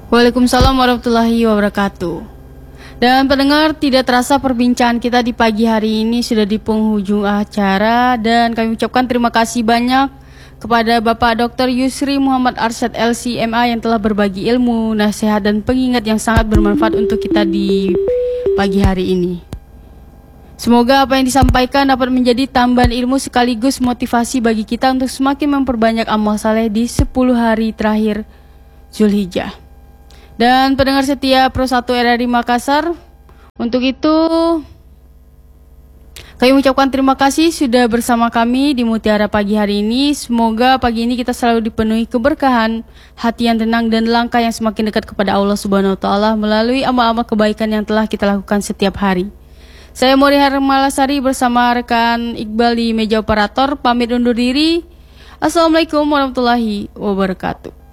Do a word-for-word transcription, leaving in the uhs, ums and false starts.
Waalaikumsalam warahmatullahi wabarakatuh. Dan pendengar, tidak terasa perbincangan kita di pagi hari ini sudah di penghujung acara, dan kami ucapkan terima kasih banyak kepada Bapak Doktor Yusri Muhammad Arsyad L C M A yang telah berbagi ilmu, nasihat dan pengingat yang sangat bermanfaat untuk kita di pagi hari ini. Semoga apa yang disampaikan dapat menjadi tambahan ilmu sekaligus motivasi bagi kita untuk semakin memperbanyak amal saleh di sepuluh hari terakhir Zulhijjah. Dan pendengar setia Pro satu R R I Makassar, untuk itu kami mengucapkan terima kasih sudah bersama kami di Mutiara pagi hari ini. Semoga pagi ini kita selalu dipenuhi keberkahan, hati yang tenang dan langkah yang semakin dekat kepada Allah Subhanahu wa taala melalui amal-amal kebaikan yang telah kita lakukan setiap hari. Saya Mori Harmalasari bersama rekan Iqbal di meja operator pamit undur diri. Assalamualaikum warahmatullahi wabarakatuh.